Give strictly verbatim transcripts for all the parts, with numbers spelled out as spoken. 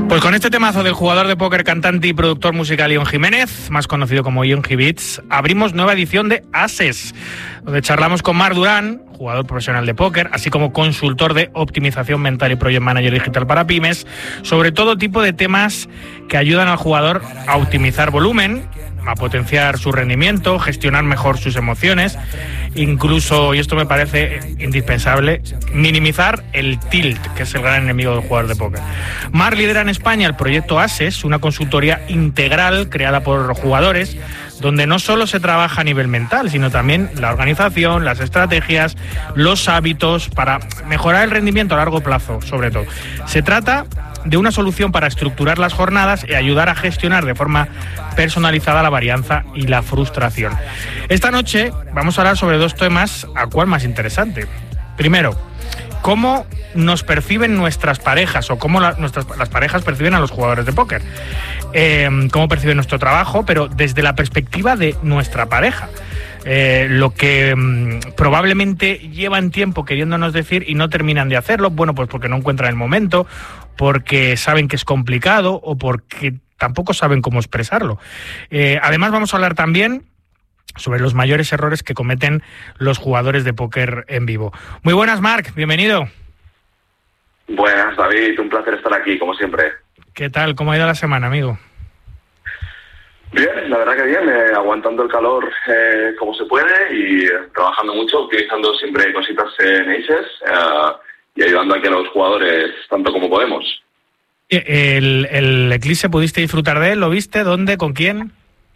Pues con este temazo del jugador de póker, cantante y productor musical Ion Jiménez, más conocido como Ion Beats, abrimos nueva edición de Ases, donde charlamos con Marc Durán, jugador profesional de póker, así como consultor de optimización mental y project manager digital para pymes, sobre todo tipo de temas que ayudan al jugador a optimizar volumen, a potenciar su rendimiento, gestionar mejor sus emociones, incluso, y esto me parece indispensable, minimizar el tilt, que es el gran enemigo del jugador de póker. Marc lidera en España el proyecto Ases, una consultoría integral creada por jugadores, donde no solo se trabaja a nivel mental, sino también la organización, las estrategias, los hábitos para mejorar el rendimiento a largo plazo, sobre todo. Se trata de una solución para estructurar las jornadas y ayudar a gestionar de forma personalizada la varianza y la frustración. Esta noche vamos a hablar sobre dos temas, a cuál más interesante. Primero, cómo nos perciben nuestras parejas o cómo la, nuestras, las parejas perciben a los jugadores de póker. Eh, cómo perciben nuestro trabajo, pero desde la perspectiva de nuestra pareja. Eh, lo que mmm, probablemente llevan tiempo queriéndonos decir y no terminan de hacerlo, bueno, pues porque no encuentran el momento, porque saben que es complicado o porque tampoco saben cómo expresarlo. Eh, además vamos a hablar también sobre los mayores errores que cometen los jugadores de póker en vivo. Muy buenas, Marc, bienvenido. Buenas, David, un placer estar aquí, como siempre. ¿Qué tal? ¿Cómo ha ido la semana, amigo? Bien, la verdad que bien, eh, aguantando el calor eh, como se puede y eh, trabajando mucho, utilizando siempre cositas en Aces eh, y ayudando a que los jugadores tanto como podemos. ¿El, el Eclipse pudiste disfrutar de él? ¿Lo viste? ¿Dónde? ¿Con quién?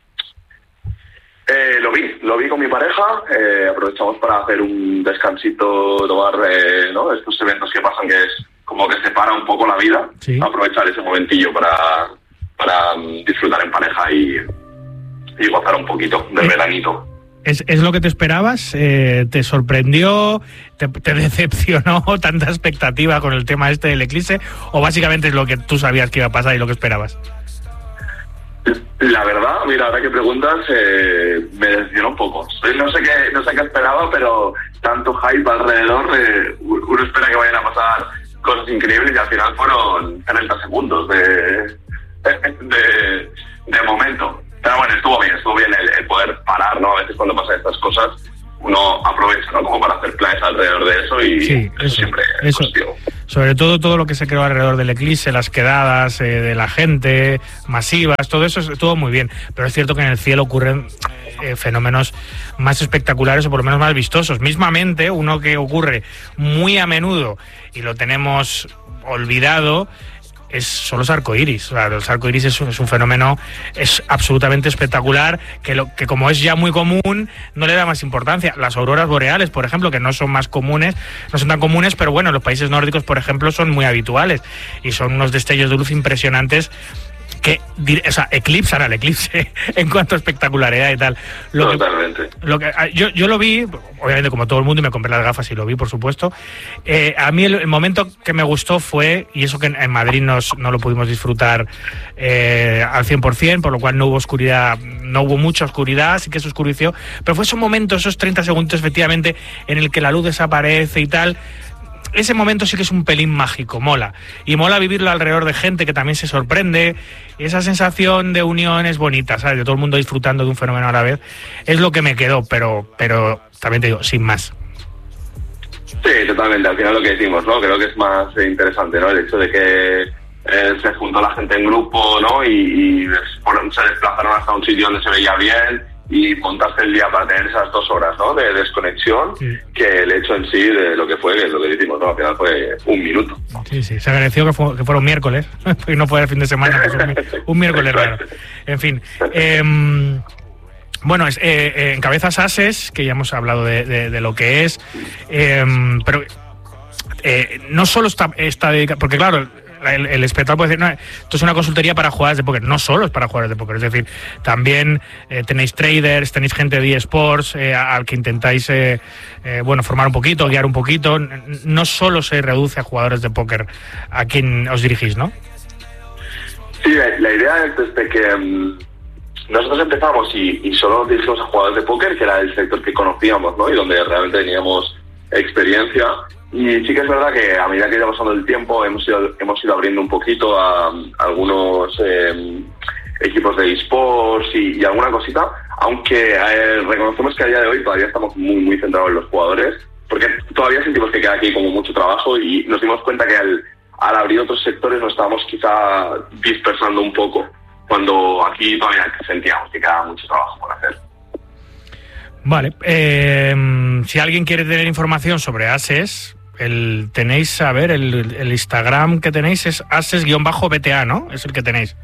Eh, lo vi, lo vi con mi pareja, eh, aprovechamos para hacer un descansito, tomar eh, ¿no? estos eventos que pasan que es como que separa un poco la vida, sí. Aprovechar ese momentillo para, para um, disfrutar en pareja y, y gozar un poquito del veranito. ¿Es, ¿Es lo que te esperabas? Eh, ¿Te sorprendió? Te, ¿Te decepcionó tanta expectativa con el tema este del Eclipse? ¿O básicamente es lo que tú sabías que iba a pasar y lo que esperabas? La verdad, mira, ahora que preguntas, eh, me decepcionó un poco. No sé qué, no sé qué esperaba, pero tanto hype alrededor, eh, uno espera que vayan a pasar cosas increíbles y al final fueron treinta segundos de, de, de momento. Pero bueno, estuvo bien, estuvo bien el, el poder parar, ¿no? A veces cuando pasan estas cosas, uno aprovecha, ¿no? Como para hacer planes alrededor de eso y sí, eso, eso siempre eso. es positivo. Sobre todo todo lo que se creó alrededor del Eclipse, las quedadas eh, de la gente, masivas, todo eso estuvo muy bien. Pero es cierto que en el cielo ocurren eh, fenómenos más espectaculares o por lo menos más vistosos. Mismamente, uno que ocurre muy a menudo y lo tenemos olvidado es, son los arcoíris. O sea, los arcoíris es, es un fenómeno es absolutamente espectacular, que, lo, que como es ya muy común, no le da más importancia. Las auroras boreales, por ejemplo, que no son más comunes, no son tan comunes, pero bueno, en los países nórdicos, por ejemplo, son muy habituales y son unos destellos de luz impresionantes que, o sea, eclipsan al eclipse en cuanto a espectacularidad y tal. Lo Totalmente. Que, lo que, yo, yo lo vi, obviamente como todo el mundo, y me compré las gafas y lo vi, por supuesto. Eh, a mí el, el momento que me gustó fue, y eso que en, en Madrid nos, no lo pudimos disfrutar eh, al cien por ciento, por lo cual no hubo oscuridad, no hubo mucha oscuridad, sí que se oscureció, pero fue ese momento, esos treinta segundos efectivamente, en el que la luz desaparece y tal. Ese momento sí que es un pelín mágico, mola. Y mola vivirlo alrededor de gente que también se sorprende. Esa sensación de unión es bonita, ¿sabes? De todo el mundo disfrutando de un fenómeno a la vez. Es lo que me quedó, pero, pero también te digo, sin más. Sí, totalmente. Al final lo que decimos, ¿no? Creo que es más interesante, ¿no? El hecho de que eh, se juntó la gente en grupo, ¿no? Y, y se desplazaron hasta un sitio donde se veía bien y montaste el día para tener esas dos horas, ¿no? De desconexión, sí. Que el hecho en sí de lo que fue, que es lo que decimos, ¿no? Al final fue un minuto. Sí, sí, se agradeció que, fue, que fuera un miércoles, y no fue el fin de semana, pues un, un miércoles raro. En fin, eh, bueno, es, eh, eh, encabezas Ases, que ya hemos hablado de, de, de lo que es, eh, pero eh, no solo está, está dedicado, porque claro, El, el espectador puede decir, no, esto es una consultoría para jugadores de póker. No solo es para jugadores de póker, es decir, también eh, tenéis traders, tenéis gente de eSports eh, al que intentáis eh, eh, bueno, formar un poquito, guiar un poquito. No solo se reduce a jugadores de póker a quien os dirigís, ¿no? Sí, la, la idea es desde que um, nosotros empezamos y, y solo dirigimos a jugadores de póker, que era el sector que conocíamos, ¿no? Y donde realmente teníamos experiencia. Y sí que es verdad que a medida que iba pasando el tiempo hemos ido, hemos ido abriendo un poquito a, a algunos eh, equipos de eSports y, y alguna cosita, aunque eh, reconocemos que a día de hoy todavía estamos muy muy centrados en los jugadores, porque todavía sentimos que queda aquí como mucho trabajo y nos dimos cuenta que al, al abrir otros sectores nos estábamos quizá dispersando un poco, cuando aquí todavía sentíamos que quedaba mucho trabajo por hacer. Vale, eh, si alguien quiere tener información sobre Ases, el tenéis, a ver, el, el Instagram que tenéis es ases-B T A, ¿no? Es el que tenéis.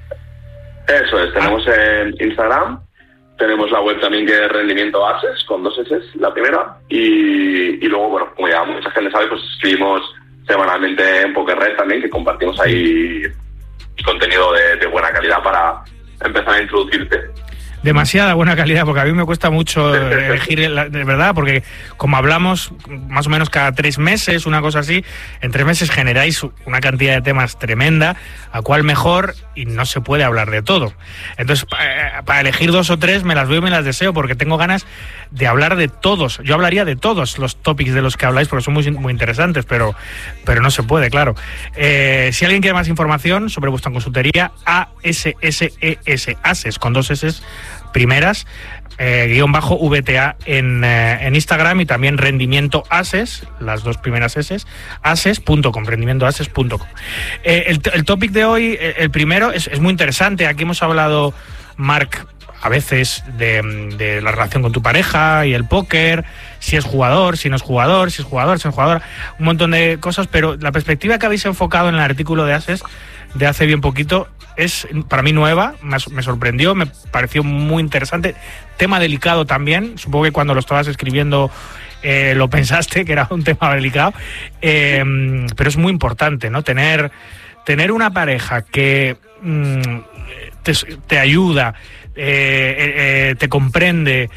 Eso es, tenemos ah. en Instagram, tenemos la web también que es Rendimiento Ases, con dos S, la primera, y, y luego, bueno, como ya mucha gente sabe, pues escribimos semanalmente en PokerRed también, que compartimos ahí contenido de, de buena calidad para empezar a introducirte. Demasiada buena calidad, porque a mí me cuesta mucho elegir, de verdad, porque como hablamos más o menos cada tres meses, una cosa así, en tres meses generáis una cantidad de temas tremenda, a cuál mejor, y no se puede hablar de todo. Entonces, para, para elegir dos o tres me las veo y me las deseo, porque tengo ganas de hablar de todos. Yo hablaría de todos los topics de los que habláis, porque son muy, muy interesantes, pero, pero no se puede, claro. Eh, si alguien quiere más información sobre vuestra consultoría, A S S E S, Ases, con dos S primeras, eh, guión bajo V T A en, eh, en Instagram, y también Rendimiento Ases, las dos primeras S, ases punto com, rendimiento ases punto com. Eh, el, el topic de hoy, el primero, es, es muy interesante. Aquí hemos hablado, Marc, a veces de, de la relación con tu pareja y el póker, si es jugador, si no es jugador, si es jugador, si no es jugador, un montón de cosas, pero la perspectiva que habéis enfocado en el artículo de Ases de hace bien poquito es para mí nueva, me, me sorprendió, me pareció muy interesante, tema delicado también, supongo que cuando lo estabas escribiendo eh, lo pensaste que era un tema delicado, eh, pero es muy importante, ¿no? Tener, tener una pareja que mm, te, te ayuda, eh, eh, te comprende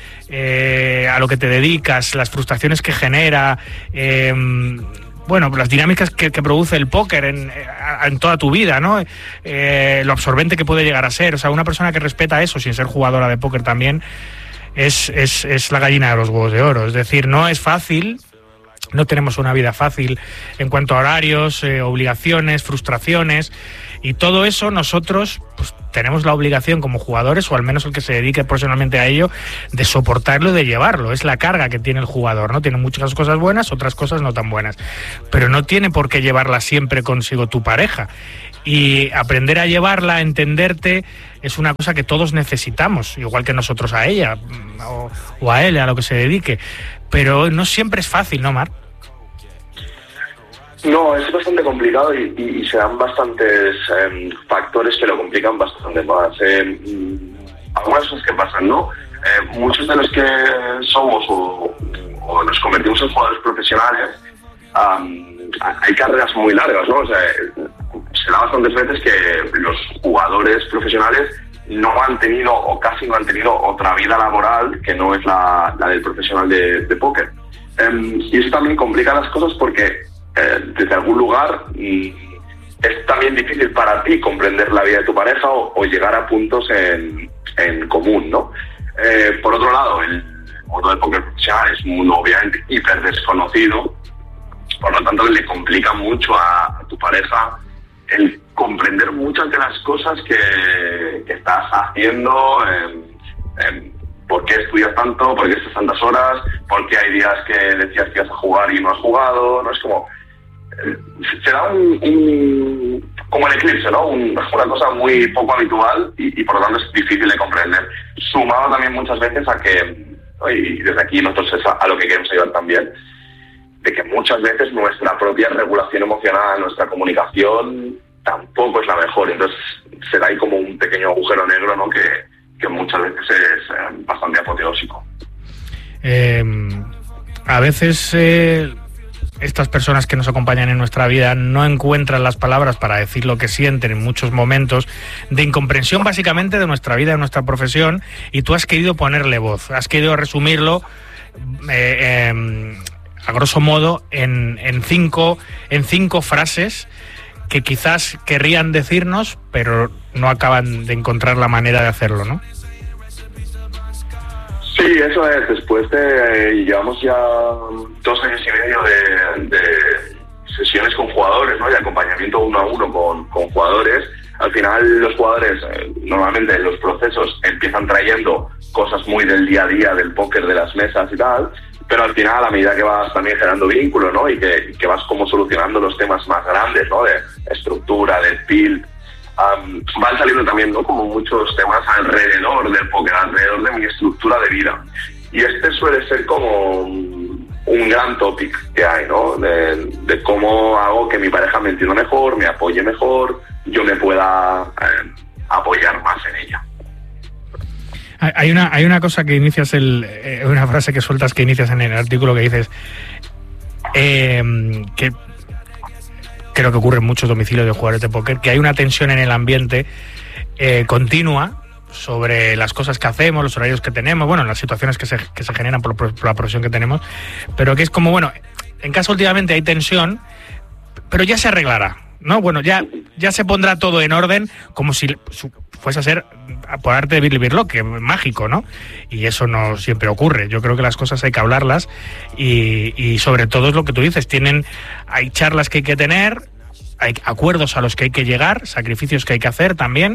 eh, a lo que te dedicas, las frustraciones que genera, eh, bueno, las dinámicas que, que produce el póker en, en toda tu vida, ¿no? Eh, lo absorbente que puede llegar a ser. O sea, una persona que respeta eso sin ser jugadora de póker también es, es, es la gallina de los huevos de oro. Es decir, no es fácil, no tenemos una vida fácil en cuanto a horarios, eh, obligaciones, frustraciones, y todo eso nosotros pues tenemos la obligación como jugadores, o al menos el que se dedique profesionalmente a ello, de soportarlo y de llevarlo. Es la carga que tiene el jugador, ¿no? Tiene muchas cosas buenas, otras cosas no tan buenas, pero no tiene por qué llevarla siempre consigo tu pareja. Y aprender a llevarla, a entenderte, es una cosa que todos necesitamos, igual que nosotros a ella, o, o a él, a lo que se dedique. Pero no siempre es fácil, ¿no, Marc? No, es bastante complicado y, y, y se dan bastantes eh, factores que lo complican bastante más. Eh, algunas cosas que pasan, ¿no? Eh, muchos de los que somos o, o nos convertimos en jugadores profesionales, um, hay carreras muy largas, ¿no? O sea, se da bastantes veces que los jugadores profesionales no han tenido o casi no han tenido otra vida laboral que no es la, la del profesional de, de póker. Um, y eso también complica las cosas porque Eh, desde algún lugar y es también difícil para ti comprender la vida de tu pareja o, o llegar a puntos en, en común, ¿no? Eh, por otro lado, el mundo del póker profesional es un mundo obviamente hiper desconocido, por lo tanto le complica mucho a, a tu pareja el comprender muchas de las cosas que, que estás haciendo, eh, eh, por qué estudias tanto, por qué estás tantas horas, por qué hay días que decías que ibas a jugar y no has jugado, ¿no? Es como se da un, un como el eclipse, ¿no? Un, una cosa muy poco habitual y, y por lo tanto es difícil de comprender. Sumado también muchas veces a que, y desde aquí nosotros es a, a lo que queremos ayudar también, de que muchas veces nuestra propia regulación emocional, nuestra comunicación tampoco es la mejor. Entonces se da ahí como un pequeño agujero negro, ¿no? Que, que muchas veces es eh, bastante apoteósico. Eh, a veces eh, estas personas que nos acompañan en nuestra vida no encuentran las palabras para decir lo que sienten en muchos momentos de incomprensión básicamente de nuestra vida, de nuestra profesión, y tú has querido ponerle voz, has querido resumirlo eh, eh, a grosso modo en, en, cinco, en cinco frases que quizás querrían decirnos, pero no acaban de encontrar la manera de hacerlo, ¿no? Sí, Sí, eso es. Después de... Eh, llevamos ya dos años y medio de, de sesiones con jugadores, ¿no? Y acompañamiento uno a uno con, con jugadores. Al final los jugadores, eh, normalmente en los procesos, empiezan trayendo cosas muy del día a día, del póker, de las mesas y tal, pero al final, a medida que vas también generando vínculo, ¿no? Y que, que vas como solucionando los temas más grandes, ¿no? De estructura, de build, um, van saliendo también, ¿no? Como muchos temas alrededor del póker, alrededor de mi estructura de vida. Y este suele ser como un gran topic que hay, ¿no? De, de cómo hago que mi pareja me entienda mejor, me apoye mejor, yo me pueda eh, apoyar más en ella. Hay una, hay una cosa que inicias, el, eh, una frase que sueltas que inicias en el artículo que dices eh, que creo que ocurre en muchos domicilios de jugadores de póker, que hay una tensión en el ambiente eh, continua sobre las cosas que hacemos, los horarios que tenemos, bueno, las situaciones que se, que se generan por, por la profesión que tenemos, pero que es como, bueno, en casa últimamente hay tensión, pero ya se arreglará, ¿no? Bueno, ya, ya se pondrá todo en orden, como si fuese a ser, por arte de vivirlo, que mágico, ¿no? Y eso no siempre ocurre. Yo creo que las cosas hay que hablarlas y, y sobre todo es lo que tú dices, tienen, hay charlas que hay que tener, hay acuerdos a los que hay que llegar, sacrificios que hay que hacer también,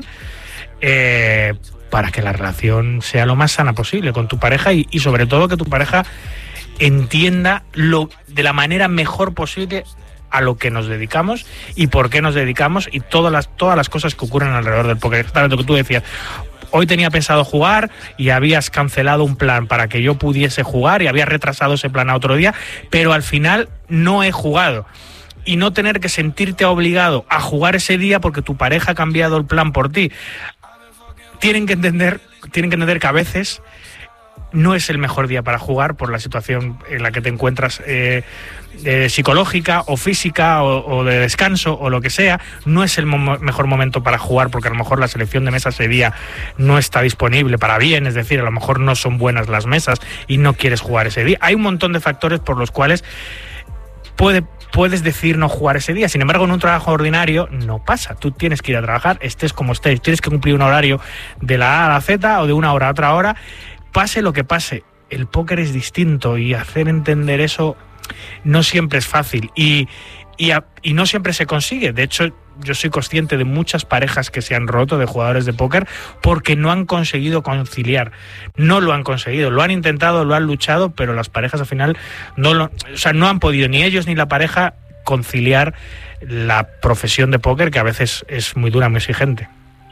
eh, para que la relación sea lo más sana posible con tu pareja y, y sobre todo que tu pareja entienda lo de la manera mejor posible a lo que nos dedicamos y por qué nos dedicamos y todas las todas las cosas que ocurren alrededor del póker. Exactamente lo que tú decías. Hoy tenía pensado jugar y habías cancelado un plan para que yo pudiese jugar y habías retrasado ese plan a otro día, pero al final no he jugado. Y no tener que sentirte obligado a jugar ese día porque tu pareja ha cambiado el plan por ti. Tienen que entender, tienen que entender que a veces no es el mejor día para jugar por la situación en la que te encuentras eh, eh, psicológica o física o, o de descanso o lo que sea. No es el mo- mejor momento para jugar porque a lo mejor la selección de mesas ese día no está disponible para bien, es decir, a lo mejor no son buenas las mesas y no quieres jugar ese día. Hay un montón de factores por los cuales puede, puedes decidir no jugar ese día. Sin embargo, en un trabajo ordinario no pasa. Tú tienes que ir a trabajar, estés como estés, tienes que cumplir un horario de la A a la Z o de una hora a otra hora. Pase lo que pase, el póker es distinto y hacer entender eso no siempre es fácil y, y, a, y no siempre se consigue. De hecho, yo soy consciente de muchas parejas que se han roto de jugadores de póker porque no han conseguido conciliar, no lo han conseguido, lo han intentado, lo han luchado, pero las parejas al final no lo, o sea, no han podido ni ellos ni la pareja conciliar la profesión de póker, que a veces es muy dura, muy exigente.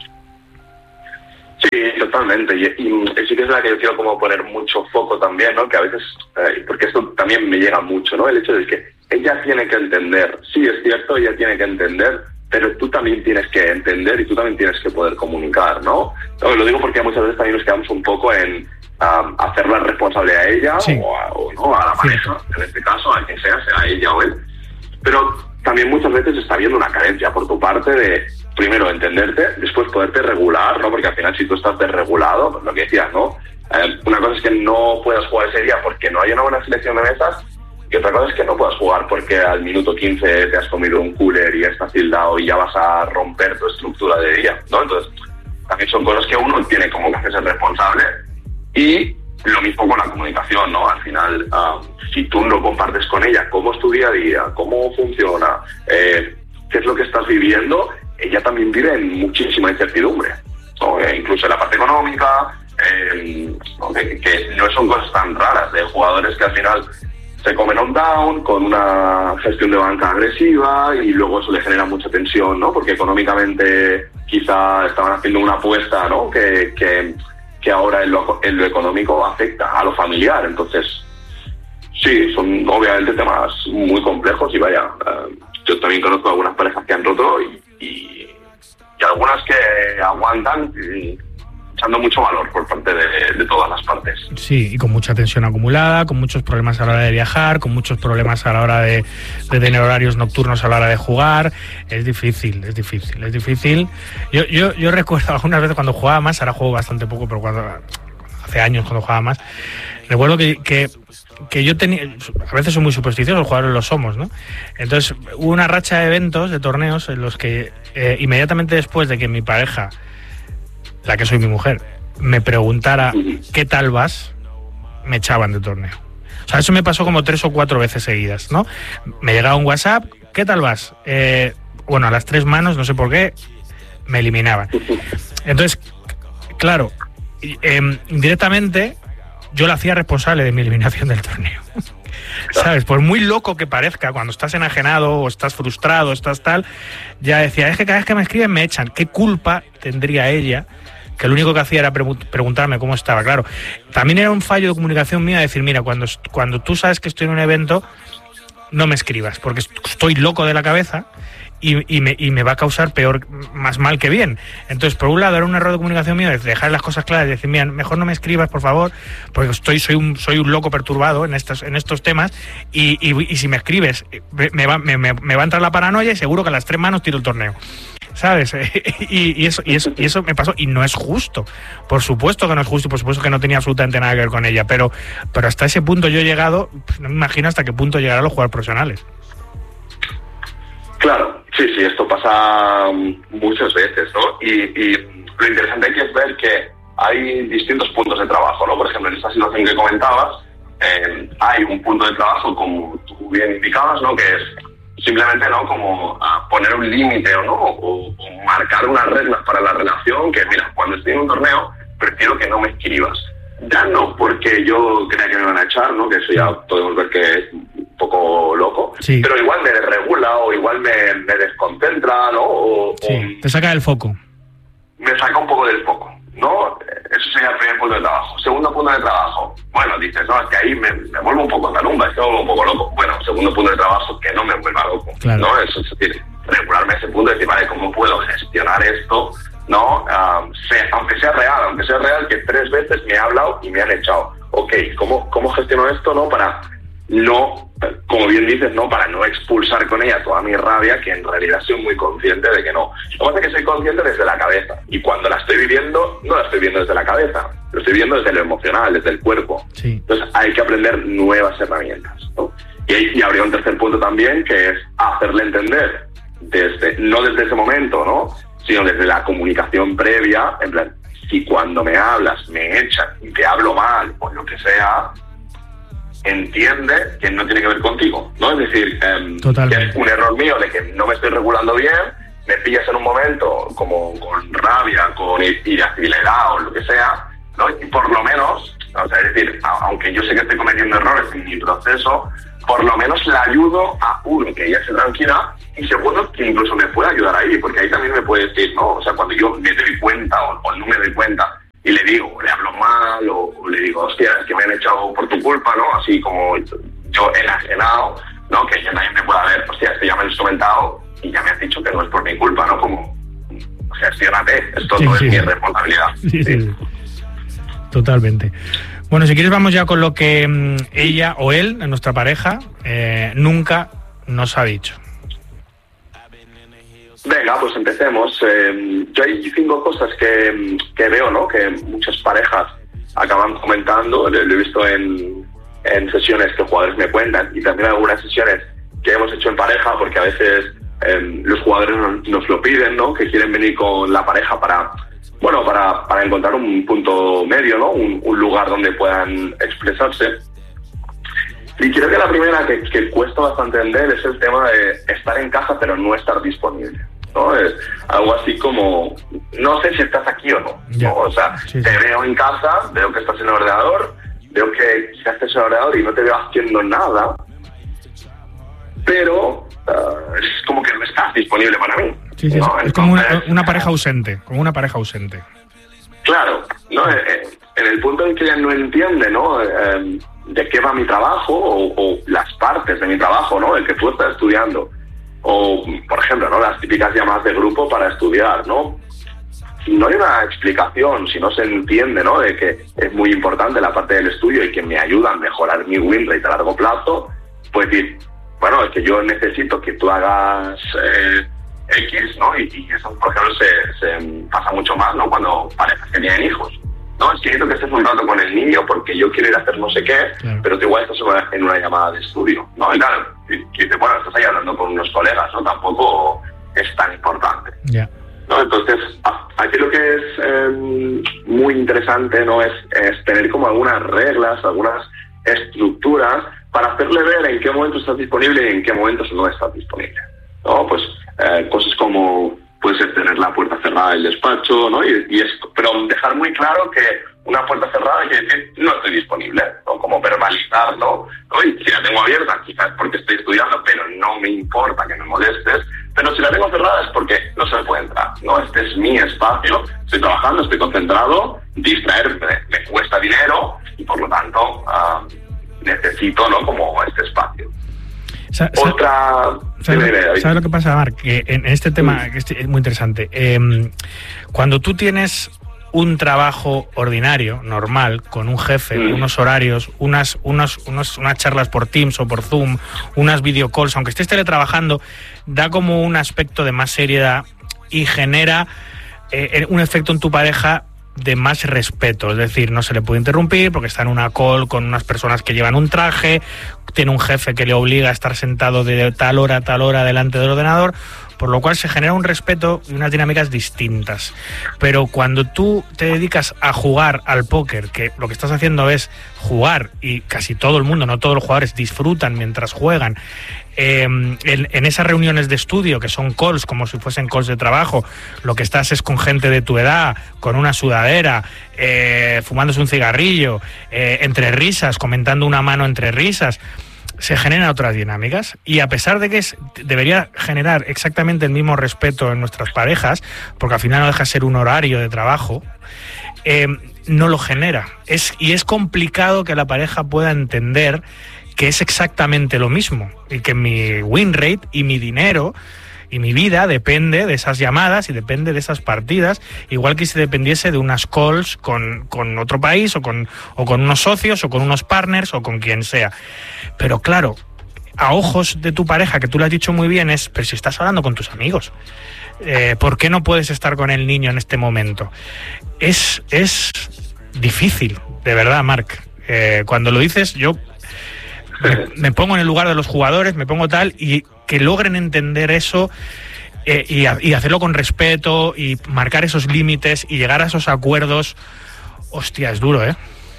Sí, totalmente. Y, y sí que es la que yo quiero como poner mucho foco también, ¿no? Que a veces, eh, porque esto también me llega mucho, ¿no? El hecho de que ella tiene que entender, sí, es cierto, ella tiene que entender, pero tú también tienes que entender y tú también tienes que poder comunicar, ¿no? No, lo digo porque muchas veces también nos quedamos un poco en um, hacerla responsable a ella, sí, o, a, o no, a la pareja, sí, en este caso, a quien sea, sea ella o él. Pero también muchas veces está habiendo una carencia por tu parte de, primero, entenderte, después poderte regular, ¿no? Porque al final, si tú estás desregulado, pues lo que decías, ¿no? Eh, una cosa es que no puedas jugar ese día porque no hay una buena selección de mesas, y otra cosa es que no puedas jugar porque al minuto quince te has comido un cooler y estás tildado y ya vas a romper tu estructura de día, ¿no? Entonces, también son cosas que uno tiene como que hacerse responsable. Y lo mismo con la comunicación, ¿no? Al final, um, si tú no compartes con ella cómo es tu día a día, cómo funciona, eh, qué es lo que estás viviendo, ella también vive en muchísima incertidumbre, ¿no? Eh, incluso en la parte económica, eh, ¿no? que, que no son cosas tan raras, de jugadores que al final se comen on down con una gestión de banca agresiva y luego eso le genera mucha tensión, ¿no? Porque económicamente quizá estaban haciendo una apuesta, ¿no? Que, que, que ahora en lo, en lo económico afecta a lo familiar. Entonces, sí, son obviamente temas muy complejos y vaya, eh, yo también conozco algunas parejas que han roto y, y, y algunas que aguantan y, echando mucho valor por parte de, de todas las partes. Sí, y con mucha tensión acumulada, con muchos problemas a la hora de viajar, con muchos problemas a la hora de, de tener horarios nocturnos a la hora de jugar. Es difícil, es difícil, es difícil. Yo, yo, yo recuerdo algunas veces cuando jugaba más, ahora juego bastante poco, pero cuando hace años cuando jugaba más, recuerdo que, que, que yo tenía, a veces soy muy supersticioso, los jugadores lo somos, ¿no? Entonces hubo una racha de eventos, de torneos, en los que eh, inmediatamente después de que mi pareja, la que soy mi mujer, me preguntara qué tal vas, me echaban del torneo. O sea, eso me pasó como tres o cuatro veces seguidas, ¿no? Me llegaba un WhatsApp, ¿qué tal vas? Eh, bueno, a las tres manos, no sé por qué, me eliminaban. Entonces, claro, eh, directamente yo la hacía responsable de mi eliminación del torneo. ¿Sabes? Por muy loco que parezca, cuando estás enajenado o estás frustrado, estás tal, ya decía, es que cada vez que me escriben me echan. ¿Qué culpa tendría ella? Que lo único que hacía era preguntarme cómo estaba. Claro, también era un fallo de comunicación mía decir, mira, cuando, cuando tú sabes que estoy en un evento, no me escribas, porque estoy loco de la cabeza y, y, me, y me va a causar peor, más mal que bien. Entonces, por un lado, era un error de comunicación mío de dejar las cosas claras y decir, mira, mejor no me escribas, por favor, porque estoy, soy un, soy un loco perturbado en estos, en estos temas y, y, y si me escribes, me va, me, me, me va a entrar la paranoia y seguro que a las tres manos tiro el torneo. ¿Sabes? Y, y, eso, y, eso, y eso me pasó, y no es justo. Por supuesto que no es justo, por supuesto que no tenía absolutamente nada que ver con ella, pero, pero hasta ese punto yo he llegado, no me imagino hasta qué punto llegarán los jugadores profesionales. Claro, sí, sí, esto pasa muchas veces, ¿no? Y, y lo interesante aquí es ver que hay distintos puntos de trabajo, ¿no? Por ejemplo, en esta situación que comentabas, eh, hay un punto de trabajo, como tú bien indicabas, ¿no? Que es simplemente, ¿no? Como a poner un límite, ¿no? O, o marcar unas reglas para la relación, que mira, cuando estoy en un torneo, prefiero que no me escribas. Ya no porque yo crea que me van a echar, ¿no? Que eso ya podemos ver que es un poco loco, sí. Pero igual me desregula o igual me, me desconcentra, ¿no? O, sí, o te saca del foco. Me saca un poco del foco, ¿no? Eso sería el primer punto de trabajo. Segundo punto de trabajo, bueno, dices, no, es que ahí me, me vuelvo un poco tarumba, es que me vuelvo un poco loco. Bueno, segundo punto de trabajo, que no me vuelva loco, claro. ¿No? Eso es decir, regularme ese punto de decir, vale, ¿cómo puedo gestionar esto? ¿No? Um, sea, aunque sea real, aunque sea real que tres veces me ha hablado y me han echado. Ok, ¿cómo, cómo gestiono esto, no? Para no, como bien dices, no, para no expulsar con ella toda mi rabia, que en realidad soy muy consciente de que no. Lo que pasa es que soy consciente desde la cabeza, y cuando la estoy viviendo, no la estoy viendo desde la cabeza, lo estoy viendo desde lo emocional, desde el cuerpo. Sí. Entonces hay que aprender nuevas herramientas, ¿no? Y, y habría un tercer punto también, que es hacerle entender, desde no desde ese momento, ¿no? Sino desde la comunicación previa, en plan, si cuando me hablas me echan y te hablo mal, o lo que sea, entiende que no tiene que ver contigo, ¿no? Es decir, eh, que es un error mío de que no me estoy regulando bien, me pillas en un momento como con rabia, con irascibilidad o lo que sea, ¿no? Y por lo menos, o sea, es decir, aunque yo sé que estoy cometiendo errores en mi proceso, por lo menos la ayudo a, uno, que ella se tranquila, y segundo, que incluso me pueda ayudar ahí, porque ahí también me puede decir, no, o sea, cuando yo me doy cuenta o, o no me doy cuenta, y le digo, o le hablo mal, o, o le digo, hostia, es que me han echado por tu culpa, ¿no? Así como yo enajenado, ¿no? Que ella también me pueda ver, hostia, esto ya me lo he instrumentado y ya me has dicho que no es por mi culpa, ¿no? Como, gestiónate, esto sí, no sí, es sí. mi responsabilidad. Sí, sí. Sí. Totalmente. Bueno, si quieres vamos ya con lo que mmm, ella o él, nuestra pareja, eh, nunca nos ha dicho. Venga, pues empecemos. Eh, yo hay cinco cosas que, que veo, ¿no? Que muchas parejas acaban comentando. Lo, lo he visto en, en sesiones que jugadores me cuentan, y también algunas sesiones que hemos hecho en pareja, porque a veces eh, los jugadores nos, nos lo piden, ¿no? Que quieren venir con la pareja para, bueno, para, para encontrar un punto medio, ¿no? Un, un lugar donde puedan expresarse. Y creo que la primera que, que cuesta bastante entender es el tema de estar en casa pero no estar disponible, ¿no? Es algo así como, no sé si estás aquí o no, yeah. ¿no? O sea, sí, te sí. veo en casa, veo que estás en el ordenador, veo que quizás estás en el ordenador y no te veo haciendo nada, pero uh, es como que no estás disponible para mí. Sí, sí, ¿no? Es Entonces, como una, una pareja ausente, como una pareja ausente. Claro, ¿no? En el punto en que ella no entiende, ¿no? Eh, de qué va mi trabajo, o, o las partes de mi trabajo, ¿no? El que tú estás estudiando. O, por ejemplo, ¿no? Las típicas llamadas de grupo para estudiar, ¿no? Si no hay una explicación, si no se entiende, ¿no? De que es muy importante la parte del estudio y que me ayuda a mejorar mi win rate a largo plazo, pues decir, bueno, es que yo necesito que tú hagas eh, X, ¿no? Y, y eso, por ejemplo, se, se pasa mucho más, ¿no? Cuando parejas que tienen hijos. No, es que necesito que estés un rato con el niño porque yo quiero ir a hacer no sé qué, claro. Pero tú igual estás en una llamada de estudio, ¿no? Y claro, y dices, bueno, estás ahí hablando con unos colegas, ¿no? Tampoco es tan importante. Yeah. ¿No? Entonces, aquí lo que es eh, muy interesante, ¿no? Es, es tener como algunas reglas, algunas estructuras para hacerle ver en qué momento estás disponible y en qué momentos no estás disponible, ¿no? Pues eh, cosas como puede ser tener la puerta cerrada del despacho, ¿no? Y, y es, pero dejar muy claro que una puerta cerrada quiere decir no estoy disponible, ¿no? Como verbalizarlo, ¿no? Y si la tengo abierta, quizás porque estoy estudiando, pero no me importa que me molestes. Pero si la tengo cerrada es porque no se puede entrar, ¿no? Este es mi espacio, estoy trabajando, estoy concentrado, distraerme me cuesta dinero y por lo tanto uh, necesito, ¿no? Como este espacio. Sa Otra... ¿Sabes sabe lo que pasa, Marc? Que en este tema que es muy interesante. Eh, cuando tú tienes un trabajo ordinario, normal, con un jefe, mm. unos horarios, unas, unos, unos, unas charlas por Teams o por Zoom, unas videocalls, aunque estés teletrabajando, da como un aspecto de más seriedad y genera eh, un efecto en tu pareja de más respeto, es decir, no se le puede interrumpir porque está en una call con unas personas que llevan un traje, tiene un jefe que le obliga a estar sentado de tal hora a tal hora delante del ordenador, por lo cual se genera un respeto y unas dinámicas distintas. Pero cuando tú te dedicas a jugar al póker, que lo que estás haciendo es jugar, y casi todo el mundo, no todos los jugadores, disfrutan mientras juegan, eh, en, en esas reuniones de estudio, que son calls, como si fuesen calls de trabajo, lo que estás es con gente de tu edad, con una sudadera, eh, fumándose un cigarrillo, eh, entre risas, comentando una mano entre risas, se generan otras dinámicas, y a pesar de que es, debería generar exactamente el mismo respeto en nuestras parejas, porque al final no deja de ser un horario de trabajo, eh, no lo genera. Es, y es complicado que la pareja pueda entender que es exactamente lo mismo, y que mi win rate y mi dinero y mi vida depende de esas llamadas y depende de esas partidas, igual que si dependiese de unas calls con, con otro país o con, o con unos socios o con unos partners o con quien sea. Pero claro, a ojos de tu pareja, que tú lo has dicho muy bien, es, pero si estás hablando con tus amigos, eh, ¿por qué no puedes estar con el niño en este momento? Es, es difícil, de verdad, Marc. Eh, cuando lo dices, yo me, me pongo en el lugar de los jugadores, me pongo tal, y que logren entender eso eh, y, a, y hacerlo con respeto y marcar esos límites y llegar a esos acuerdos. Hostia, es duro, ¿eh?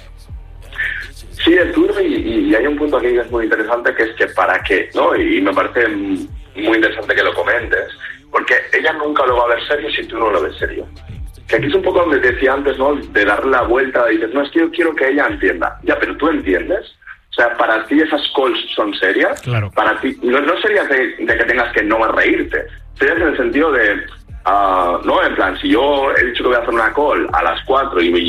Sí, es duro, y, y hay un punto aquí que es muy interesante, que es que para qué, ¿no? Y me parece muy interesante que lo comentes, porque ella nunca lo va a ver serio si tú no lo ves serio. Que aquí es un poco donde te decía antes, ¿no? De darle la vuelta, y dices, no, es que yo quiero que ella entienda. Ya, pero tú entiendes. O sea, para ti esas calls son serias. Claro. Para ti no, no sería de, de que tengas que no reírte. Serías en el sentido de, uh, no, en plan, si yo he dicho que voy a hacer una call a las cuatro y